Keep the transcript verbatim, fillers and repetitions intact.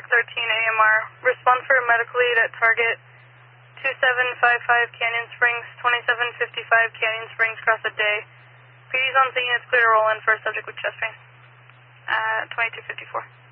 thirteen A M R. Respond for a medical lead at target two seven five five Canyon Springs, twenty-seven fifty-five Canyon Springs, cross a day. P D's on scene, it's clear to roll in for a subject with chest pain. Uh, twenty-two fifty-four.